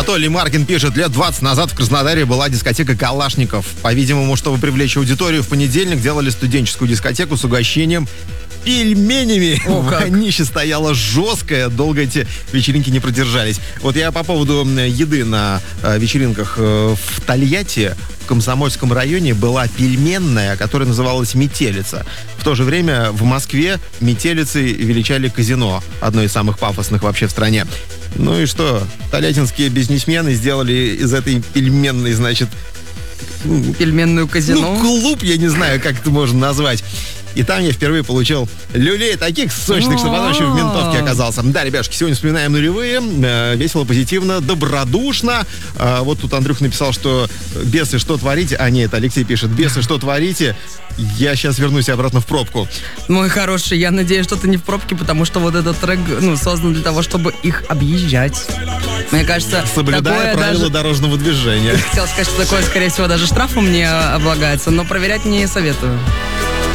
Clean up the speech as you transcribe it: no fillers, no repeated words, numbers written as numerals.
Анатолий Маркин пишет: лет 20 назад в Краснодаре была дискотека «Калашников». По-видимому, чтобы привлечь аудиторию, в понедельник делали студенческую дискотеку с угощением пельменями. В Вонище стояла жесткая, долго эти вечеринки не продержались. Вот я по поводу еды на вечеринках в Тольятти, в Комсомольском районе, была пельменная, которая называлась «Метелица». В то же время в Москве метелицей величали казино, одно из самых пафосных вообще в стране. Ну и что? Тольяттинские бизнесмены сделали из этой пельменной, значит... Пельменную казино? Ну, клуб, я не знаю, как это можно назвать. И там я впервые получил люлей таких сочных, что потом еще в ментовке оказался. Да, ребяшки, сегодня вспоминаем нулевые. Весело, позитивно, добродушно. Вот тут Андрюх написал, что бесы, что творите? А нет, Алексей пишет: бесы, что творите? Я сейчас вернусь обратно в пробку. Мой хороший, я надеюсь, что ты не в пробке, потому что вот этот трек, создан для того, чтобы их объезжать. Мне кажется, соблюдая правила дорожного движения. Я хотел сказать, что такое, скорее всего, даже штрафом не облагается, но проверять не советую.